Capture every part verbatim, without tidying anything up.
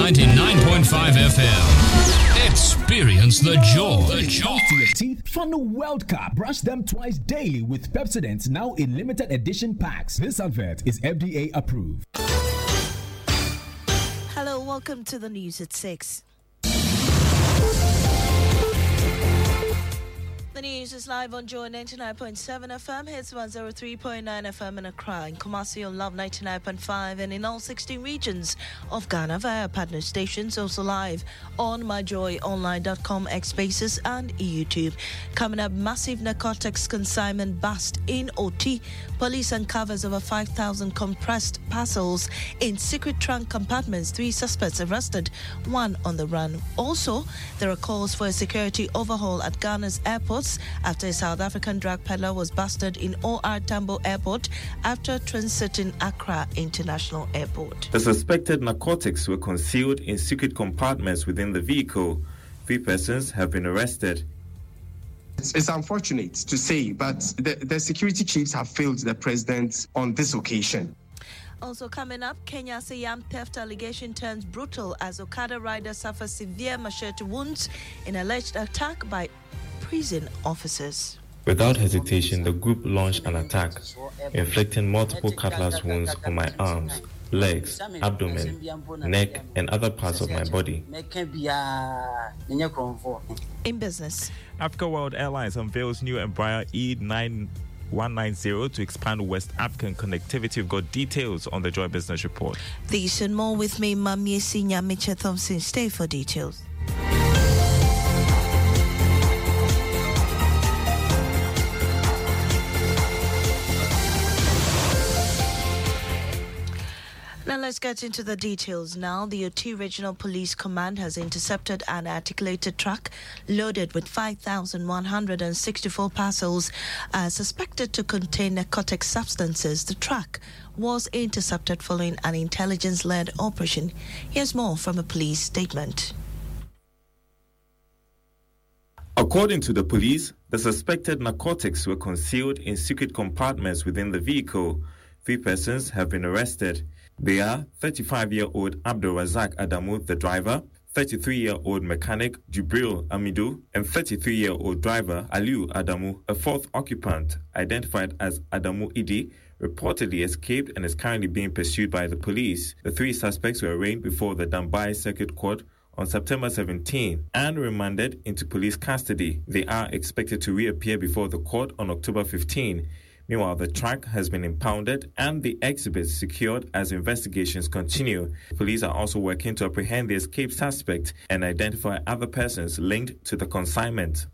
ninety-nine point five F M. Experience the joy. The joy. To your teeth, Funnel World Cup. Brush them twice daily with Pepsodent, now in limited edition packs. This advert is F D A approved. Hello, welcome to the news at six. The news is live on Joy ninety-nine point seven F M, hits one oh three point nine F M in Accra, in Kumasi on Love ninety-nine point five, and in all sixteen regions of Ghana via partner stations, also live on my joy online dot com, X Spaces, and YouTube. Coming up, massive narcotics consignment bust in O T. Police uncovers over five thousand compressed parcels in secret trunk compartments. Three suspects arrested, one on the run. Also, there are calls for a security overhaul at Ghana's airports after a South African drug peddler was busted in O R Tambo Airport after transiting Accra International Airport. The suspected narcotics were concealed in secret compartments within the vehicle. Three persons have been arrested. It's, it's unfortunate to say, but the, the security chiefs have failed the president on this occasion. Also coming up, Kenya's yam theft allegation turns brutal as Okada rider suffers severe machete wounds in alleged attack by prison officers. Without hesitation, the group launched an attack, inflicting multiple cutlass wounds on my arms, legs, abdomen, neck, and other parts of my body. In business, Africa World Airlines unveils new Embraer E nine one nine zero to expand West African connectivity. We've got details on the Joy Business Report. These and more with me, Mamie Senior Mitchell Thompson. Stay for details. Now let's get into the details now. The O T Regional Police Command has intercepted an articulated truck loaded with five thousand one hundred sixty-four parcels uh, suspected to contain narcotic substances. The truck was intercepted following an intelligence-led operation. Here's more from a police statement. According to the police, the suspected narcotics were concealed in secret compartments within the vehicle. Three persons have been arrested. They are thirty-five-year-old Abdul Razak Adamu, the driver, thirty-three-year-old mechanic Jibril Amidu, and thirty-three-year-old driver Aliu Adamu. A fourth occupant, identified as Adamu Idi, reportedly escaped and is currently being pursued by the police. The three suspects were arraigned before the Dambai Circuit Court on September seventeenth and remanded into police custody. They are expected to reappear before the court on October fifteenth. Meanwhile, the truck has been impounded and the exhibits secured as investigations continue. Police are also working to apprehend the escaped suspect and identify other persons linked to the consignment.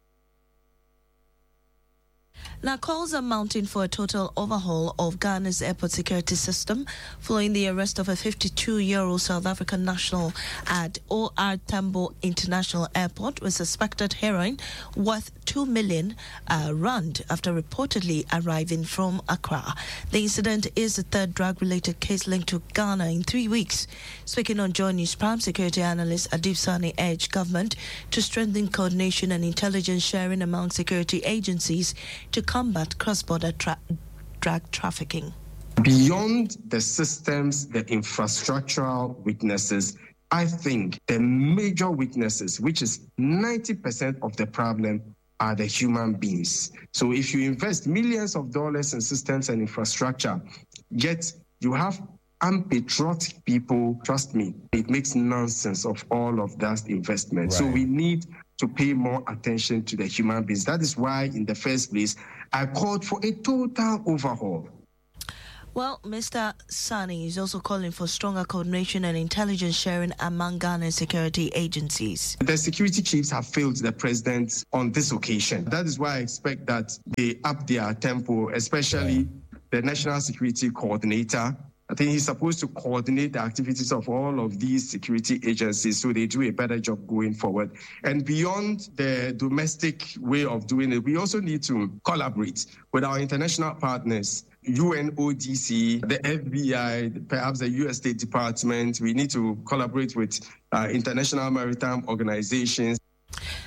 Now, calls are mounting for a total overhaul of Ghana's airport security system following the arrest of a fifty-two-year-old South African national at O R Tambo International Airport with suspected heroin worth two million uh, rand after reportedly arriving from Accra. The incident is the third drug-related case linked to Ghana in three weeks. Speaking on Joy News Prime, security analyst Adib Sani urged government to strengthen coordination and intelligence sharing among security agencies to combat cross-border tra- drug trafficking. Beyond the systems, the infrastructural weaknesses, I think the major weaknesses, which is ninety percent of the problem, are the human beings. So if you invest millions of dollars in systems and infrastructure, yet you have unpatriotic people, trust me, it makes nonsense of all of that investment. Right. So we need to pay more attention to the human beings. That is why, in the first place, I called for a total overhaul. Well, Mister Sani is also calling for stronger coordination and intelligence sharing among Ghana's security agencies. The security chiefs have failed the president on this occasion. That is why I expect that they up their tempo, especially the National Security Coordinator. I think he's supposed to coordinate the activities of all of these security agencies so they do a better job going forward. And beyond the domestic way of doing it, we also need to collaborate with our international partners, U N O D C, the F B I, perhaps the U S State Department. We need to collaborate with uh, international maritime organizations.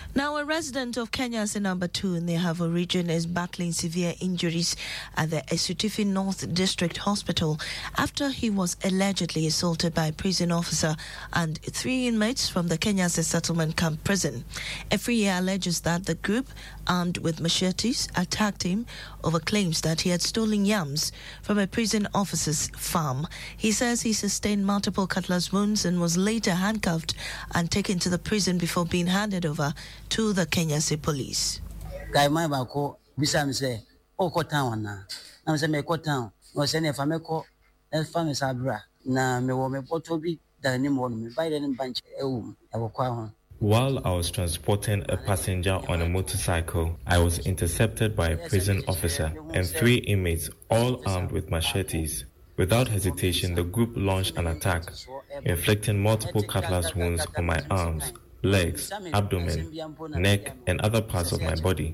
Now, a resident of Kenya's number two in the Ahafo region is battling severe injuries at the Esutifi North District Hospital after he was allegedly assaulted by a prison officer and three inmates from the Kenya's settlement camp prison. Efriye alleges that the group, armed with machetes, attacked him over claims that he had stolen yams from a prison officer's farm. He says he sustained multiple cutlass wounds and was later handcuffed and taken to the prison before being handed over to the Kenya State Police. Guy my bako bisa say o ko town na na say me ko town no say ne fa me ko e fa me sabra na me wo me poto bi da ni mo me buy the bunch e wo e wo kwa ho. While I was transporting a passenger on a motorcycle, I was intercepted by a prison officer and three inmates, all armed with machetes. Without hesitation, the group launched an attack, inflicting multiple cutlass wounds on my arms, legs, abdomen, neck, and other parts of my body.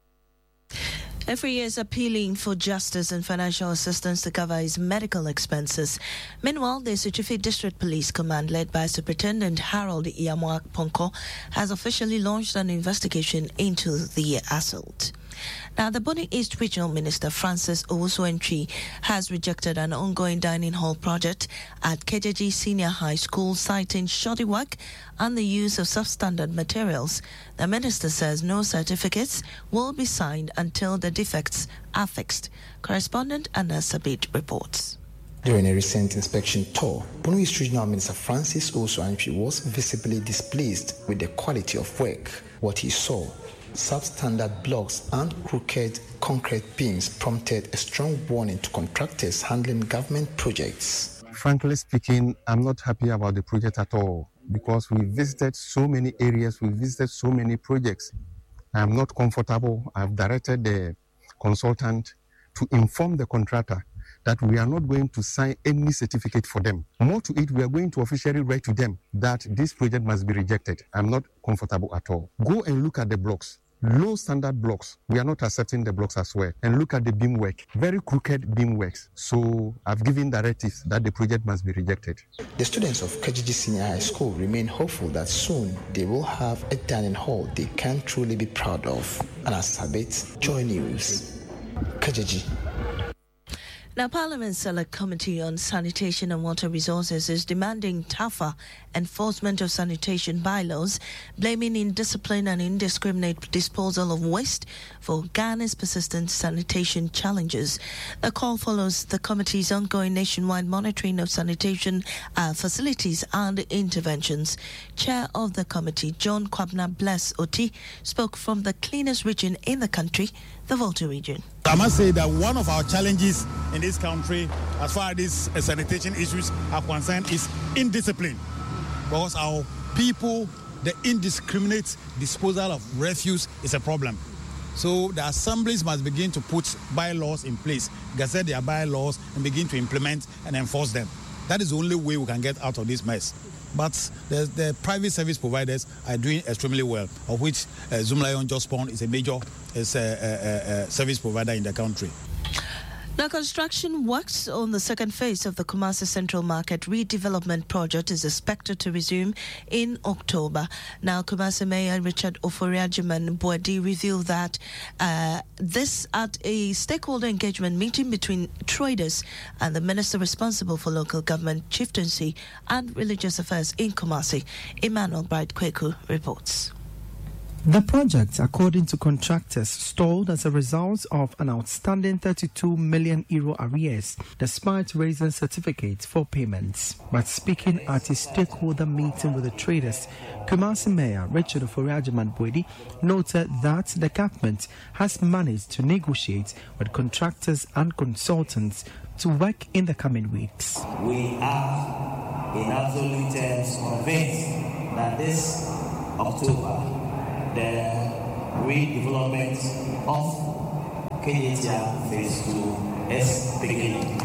Every year is appealing for justice and financial assistance to cover his medical expenses. Meanwhile, the Esutifi District Police Command, led by Superintendent Harold Iyamwa Ponko, has officially launched an investigation into the assault. Now, the Bonny East Regional Minister Francis Owusu-Entwi has rejected an ongoing dining hall project at Kejeji Senior High School, citing shoddy work and the use of substandard materials. The minister says no certificates will be signed until the defects are fixed. Correspondent Anna Sabit reports. During a recent inspection tour, Bonny East Regional Minister Francis Owusu-Entwi was visibly displeased with the quality of work. What he saw, substandard blocks and crooked concrete beams, prompted a strong warning to contractors handling government projects. Frankly speaking, I'm not happy about the project at all because we visited so many areas, we visited so many projects. I'm not comfortable. I've directed the consultant to inform the contractor that we are not going to sign any certificate for them. More to it, we are going to officially write to them that this project must be rejected. I'm not comfortable at all. Go and look at the blocks. Low standard blocks. We are not accepting the blocks as well. And look at the beam work. Very crooked beam works. So I've given directives that the project must be rejected. The students of Kejeji Senior High School remain hopeful that soon they will have a dining hall they can truly be proud of. Anna Sabit, Joy News, Kejeji. Now, Parliament's Select Committee on Sanitation and Water Resources is demanding tougher enforcement of sanitation bylaws, blaming indiscipline and indiscriminate disposal of waste for Ghana's persistent sanitation challenges. The call follows the committee's ongoing nationwide monitoring of sanitation uh, facilities and interventions. Chair of the committee, John Kwabna Bless Oti, spoke from the cleanest region in the country, the Volta region. I must say that one of our challenges in this country, as far as these uh, sanitation issues are concerned, is indiscipline. Because our people, the indiscriminate disposal of refuse is a problem. So the assemblies must begin to put bylaws in place, gazette their bylaws, and begin to implement and enforce them. That is the only way we can get out of this mess. But the, the private service providers are doing extremely well, of which uh, Zoomlion Jospon is a major is a, a, a service provider in the country. Now, construction works on the second phase of the Kumasi Central Market redevelopment project is expected to resume in October. Now, Kumasi Mayor Richard Ofori-Agyeman Boadi revealed that uh, this at a stakeholder engagement meeting between traders and the minister responsible for local government, chieftaincy and religious affairs in Kumasi. Emmanuel Bright Kweku reports. The project, according to contractors, stalled as a result of an outstanding thirty-two million euro arrears, despite raising certificates for payments. But speaking at a stakeholder meeting with the traders, Kumasi Mayor Richard Ofori-Agyeman Boadi noted that the government has managed to negotiate with contractors and consultants to work in the coming weeks. We are, in absolute terms, convinced that this October, the redevelopment of Kenyatta Phase two is beginning.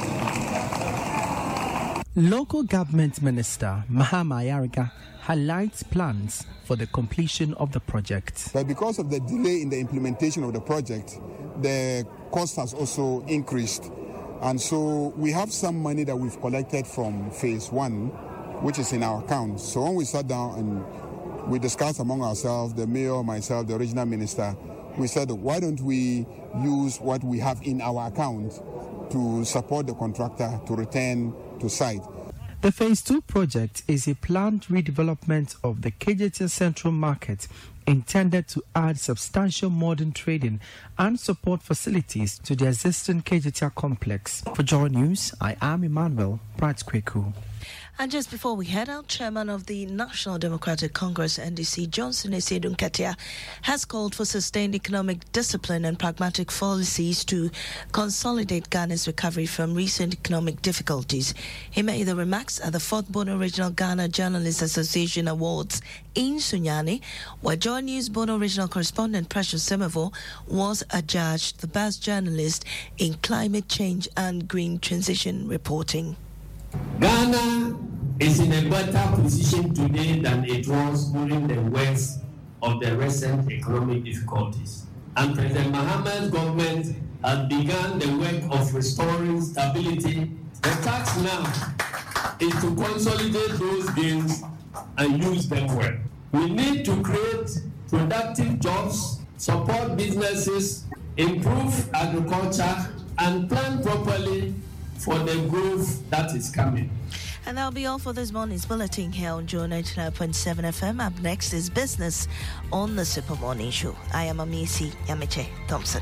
Local Government Minister Mahama Ayariga highlights plans for the completion of the project. But because of the delay in the implementation of the project, the cost has also increased. And so we have some money that we've collected from Phase one, which is in our account. So when we sat down and we discussed among ourselves, the mayor, myself, the regional minister. We said, why don't we use what we have in our account to support the contractor to return to site. The Phase two project is a planned redevelopment of the K J T A Central Market intended to add substantial modern trading and support facilities to the existing K J T A complex. For Joy News, I am Emmanuel Pratt-Kweku. And just before we head out, Chairman of the National Democratic Congress, N D C, Johnson Esedun Ketia, has called for sustained economic discipline and pragmatic policies to consolidate Ghana's recovery from recent economic difficulties. He made the remarks at the fourth Bono Regional Ghana Journalists Association Awards in Sunyani, where Joy News Bono Regional Correspondent Precious Semevo was adjudged the best journalist in climate change and green transition reporting. Ghana is in a better position today than it was during the worst of the recent economic difficulties. And President Mohammed's government has begun the work of restoring stability. The task now is to consolidate those gains and use them well. We need to create productive jobs, support businesses, improve agriculture, and plan properly for the growth that is coming. And that'll be all for this morning's bulletin here on Joy ninety-nine point seven F M. Up next is Business on the Super Morning Show. I am Amisi Yamiche Thompson.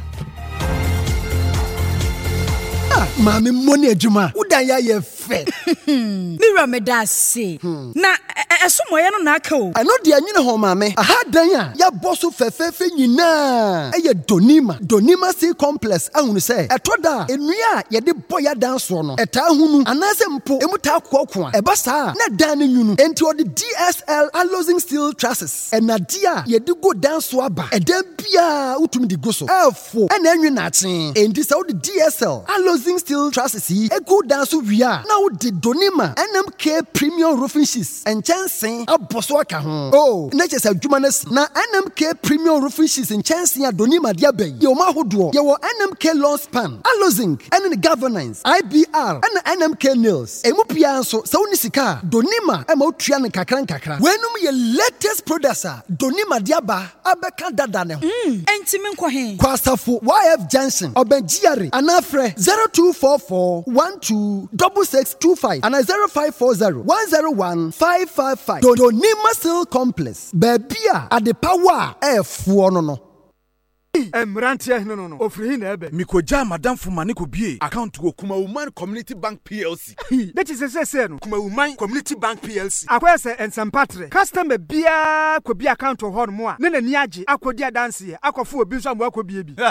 Mami money ejuma udanya ye fe Mira me da se na esomo ye no na aka o ano de anyine ho mame aha dan a ya boso fefefe nyina eye donima donima sea complex ahunu se etoda enua ye de boya dan so no eta hunu anase mpo emuta kokko a eba saa na dan ne nyunu enti odi D S L Alloying Steel Trusses enade a ye de go dan so aba eda bia utumi di go so efo ena enwe na achen enti se odi D S L Alloying Steel Trusses yi egu dan so wia na odi donima N M K Premium Roofing Sheets and chancing aboso aka ho oh na chese adwuma na N M K Premium Roofing Sheets and chancing adonima dia bay ye o ma hodo ye wo N M K Long Span Allozing and the governance I B R and N M K Nails emu pia nso se woni sika donima e ma otua ne kakran kakra wenum ye latest producer donima dia ba abeka dada ne ho mm entimi nkwo he kwasafo Y F Junction obenjiare anafre zero two four four one two six six two five and zero five four zero one zero one five five five. Donima Steel Complex. Babia at the power F one no no. Emrantia no no no. Ofri na ebe. Mikoja madam fumani ko bie account go Kuma Woman Community Bank P L C. That is say say no. Kuma Woman Community Bank P L C. Akwa say ensempatre. Customer bia ko bia account ho no mo a. Ne na ni age akodi adanse akofo obi so amwa ko bie bi.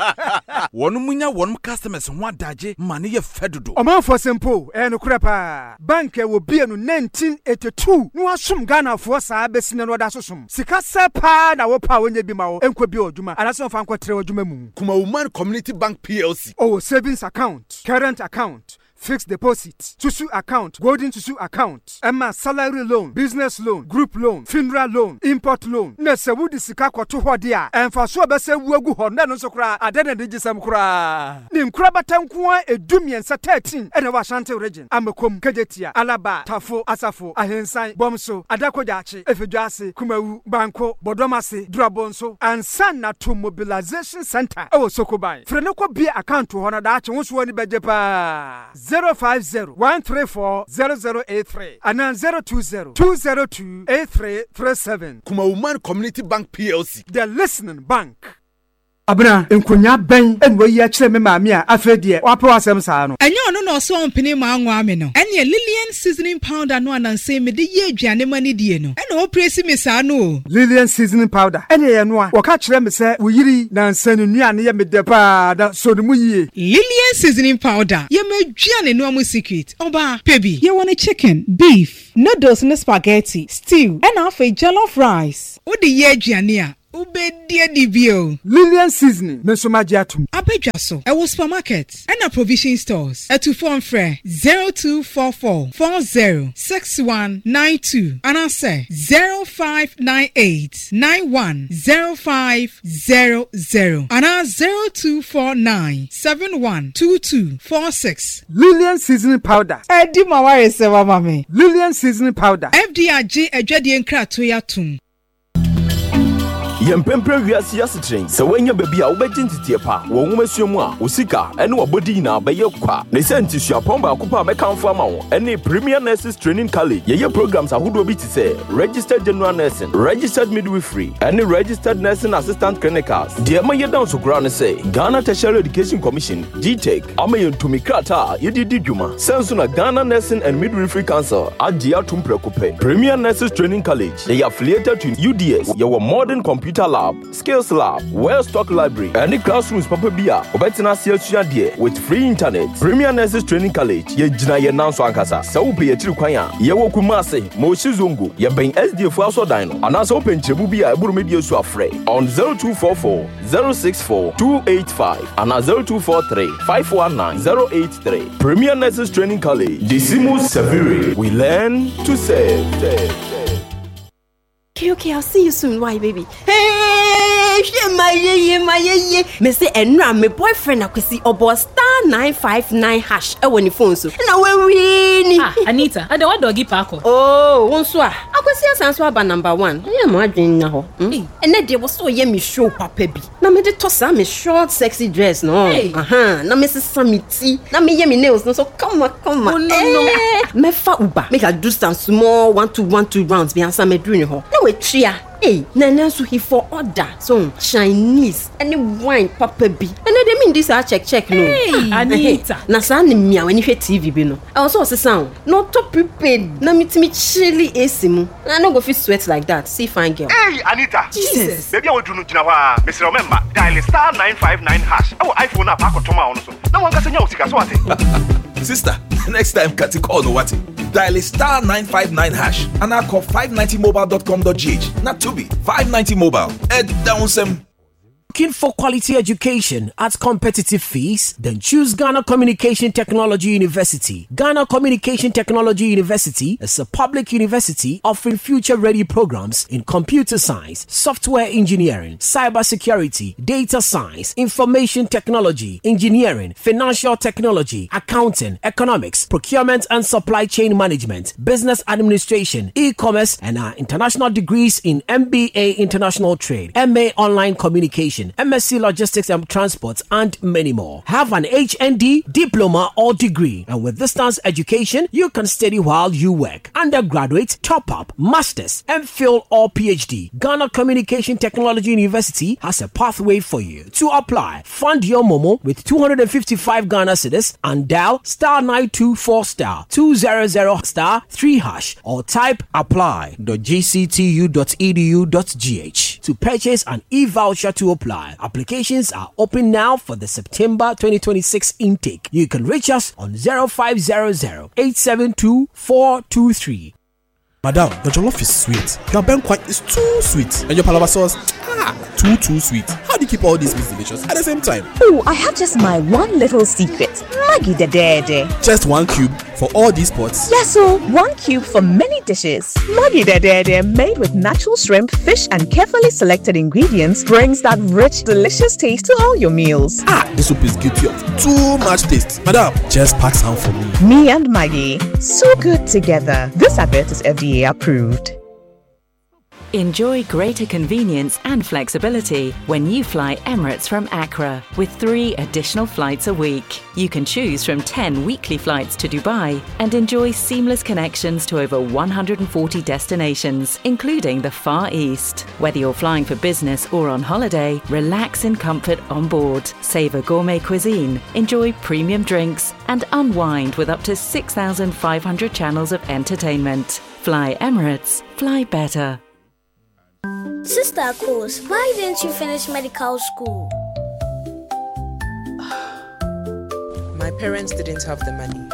Wonu munya wonu customers ho adaje mane ye fedodo. Omanfo sempo e no kura pa. Bank e wo bie no nineteen eighty-two. No asum Ghana fo saa besine no da sosom. Sika sepa na wo pa wonye bi ma wo. Enko bi oduma. Anaso Kuma Woman Community Bank P L C. Oh, savings account, current account, fixed deposit, Tusu account, golden Tusu account, Emma salary loan, business loan, group loan, funeral loan, import loan. Nese wudi sika kwa tuho dia. Enfa so bese wuegu ho na no so kra adene de gisam kra. Nim kra batankuwa edumi ensa thirteen ene wa Ashanti region. Amekom, Kejetia, Alaba, Tafo, Asafo, Ahensan, Bomso, Adakojachi, Efeduase, Kumawu, Banko, Bodomase, Drabonso, and Sana to Mobilization Center. Oh, Sokobai. Frenoko be account to honor that won't wani bejepa. zero five zero one three four zero zero eight three and then zero two zero two zero two eight three three seven. Kuma Woman Community Bank P L C. The listening bank. Abra enkonya ben enwe yi akire me maami a afedie wapo asem saa no enye ono no so ompini ma anwa me no ene Lillian seasoning powder no ananse me de ye aduane mani die no ene o presi me saa no Lillian seasoning powder ene ye no a wo ka kire me se wo yiri na nsanu nuane ye me de pa da so no mu yie Lillian seasoning powder ye me aduane no amu secret oba pebi ye want chicken beef noodles and spaghetti stew and half a jollof rice wo de ye aduane a Ubedia dibio. Lillian seasoning. Mesomagiatum. Abejaso. Ewo supermarket. And a provision stores. A two phone fre. Zero two four four four zero six one nine two. And I say zero five nine eight nine one zero five zero zero. And I zero two four nine seven one two two four six. Lillian seasoning powder. Edi mawari sewa mami. Lillian seasoning powder. F D R G ejedi enkra toya tum. Yempempre wiase yasetren. Se wanya baby a wobegye ntete pa. Wo nwomasuamu a osika ene wobodi na beye kwa. Ne senti suapon ba akopa be kanfo ama wo. Ene Premier Nurses Training College. Ye programs ahodo bi ti se registered general nursing, registered midwifery, ene registered nursing assistant clinicals. De ma ye down so kra ne say Ghana Tertiary Education Commission G TEC ama ye ntumi krata ye di dwuma. Senso na Ghana Nursing and Midwifery Council agi atum prekope. Premier Nurses Training College. They are affiliated to U D S. Your modern computer lab, skills lab, well stock library, any classrooms papa bia. Obetina siya die with free internet. Premier Nurses Training College. Ye jina ye nanso ankasa. Sa upe ye tiru kwanya. Ye wo kumase. Moshi zongo. Ye ben S D F aso dino. Anasa open chebu bia eburu media su afre. On zero two four four zero six four two eight five and zero two four three five one nine zero eight three. Premier Nurses Training College. Decimus Severe. We learn to save. save, save. Okay, okay, I'll see you soon. Why, baby? Hey, my ye, my ye. Me say, and my boyfriend, I could see about star nine five nine hash. I want your phone so. Now when we ah, Anita, I don't want doggy parko. Oh, one swa. I could see a answer about number one. I am margin now. And then there was so yummy show, papa. Now me the toss me short, sexy dress, no. Hey. Uh huh. Now Missus Samiti. Now me yummy nails, no. So come on, come on. Oh, no, no. Me fa uba. Make I do some small one two one two rounds. Be answer me doing her. No way, tria. Hey, Nana so he for order. So Chinese any wine papa bi. And they mean this I check check no. Hey, Anita. Na sa ni mia when you T V bi no. I also say sound. No top prepared. Na meet me chilly A C mu. I no go fit sweat like that. See fine girl. Hey, Anita. Jesus. Baby I want to know jina wa. Mister Remember, dial star nine five nine hash. Our iPhone na pa ko toma on so. Na wan ga senya osika so ate. Sister, next time Kati call no what? Dial star nine five nine hash and I call five ninety mobile dot com dot g h. Not to be five ninety mobile. Ed down some. Looking for quality education at competitive fees? Then choose Ghana Communication Technology University. Ghana Communication Technology University is a public university offering future-ready programs in computer science, software engineering, cybersecurity, data science, information technology, engineering, financial technology, accounting, economics, procurement and supply chain management, business administration, e-commerce, and our international degrees in M B A International Trade, M A Online Communication, M S C Logistics and Transport, and many more. Have an H N D, diploma, or degree, and with distance education, you can study while you work. Undergraduate, top up, masters, M Phil, or P H D. Ghana Communication Technology University has a pathway for you. To apply, fund your Momo with two hundred fifty-five Ghana cedis and dial star nine two four star two hundred star three hash or type apply dot g c t u dot e d u dot g h to purchase an e-voucher to apply. Applications are open now for the September twenty twenty-six intake. You can reach us on zero five zero zero eight seven two four two three. Madam, the jollof is sweet. Your banquet is too sweet. And your palava sauce, ah, too, too sweet. How do you keep all these meats delicious at the same time? Oh, I have just my one little secret. Maggi the Dede. Just one cube for all these pots? Yes, so one cube for many dishes. Maggi the Dede, made with natural shrimp, fish, and carefully selected ingredients, brings that rich, delicious taste to all your meals. Ah, this soup is guilty of too much taste. Madam, just pack some for me. Me and Maggi, so good together. This advert is F D A approved. Enjoy greater convenience and flexibility when you fly Emirates from Accra with three additional flights a week. You can choose from ten weekly flights to Dubai and enjoy seamless connections to over one hundred forty destinations, including the Far East. Whether you're flying for business or on holiday, relax in comfort on board, savor gourmet cuisine, enjoy premium drinks, and unwind with up to six thousand five hundred channels of entertainment. Fly Emirates, fly better. Sister Coles, why didn't you finish medical school? My parents didn't have the money.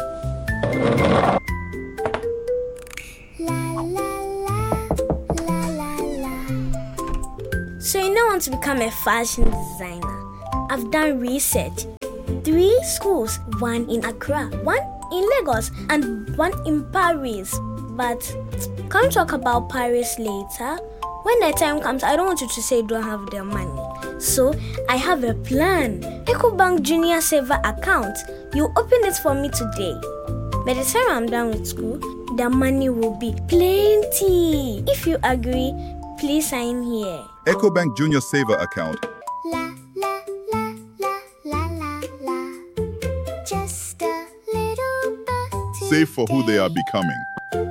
La, la, la, la, la. So you don't want to become a fashion designer? I've done research. Three schools, one in Accra, one in Lagos, and one in Paris. But can we talk about Paris later? When the time comes, I don't want you to say you don't have the money. So, I have a plan. EcoBank Junior Saver account. You open it for me today. By the time I'm done with school, the money will be plenty. If you agree, please sign here. EcoBank Junior Saver account. La la la la la la la. Just a little bit. Save for who they are becoming.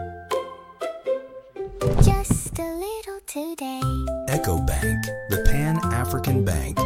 Just a little today. EcoBank, the Pan-African Bank.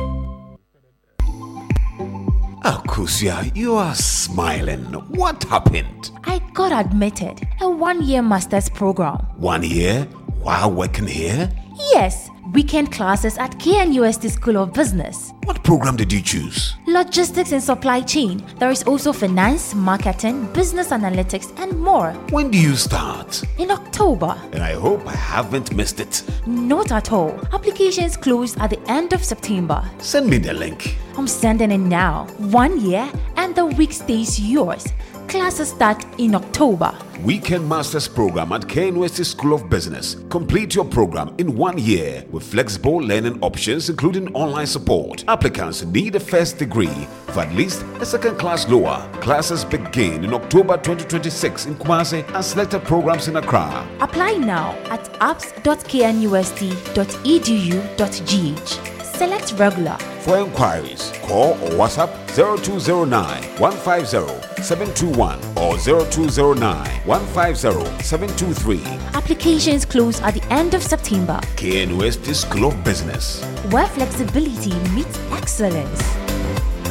Akusia, you are smiling. What happened? I got admitted. A one-year master's program. One year? While working here? Yes. Weekend classes at K N U S T School of Business. What program did you choose? Logistics and supply chain. There is also finance, marketing, business analytics, and more. When do you start? In October. And I hope I haven't missed it. Not at all. Applications close at the end of September. Send me the link. I'm sending it now. One year and the week stays yours. Classes start in October. Weekend Masters Program at K N U S T School of Business. Complete your program in one year with flexible learning options including online support. Applicants need a first degree for at least a second class lower. Classes begin in October twenty twenty-six in Kumasi and selected programs in Accra. Apply now at apps dot k n u s t dot e d u dot g h. Select regular. For inquiries, call or WhatsApp zero two zero nine, one five zero, seven two one or zero two zero nine, one five zero, seven two three. Applications close at the end of September. K N U S T School of Business, where flexibility meets excellence.